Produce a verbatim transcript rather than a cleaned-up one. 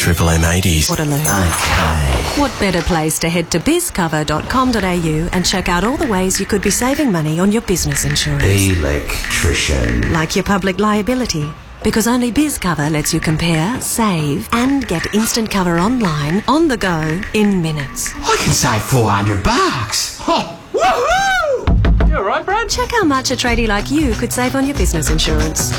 Triple M eighties. Waterloo. Okay. What better place to head to biz cover dot com dot a u and check out all the ways you could be saving money on your business insurance. Electrician. Like your public liability. Because only BizCover lets you compare, save, and get instant cover online, on the go, in minutes. I can save four hundred bucks. Oh, woohoo! You all right, Brad? Check how much a tradie like you could save on your business insurance.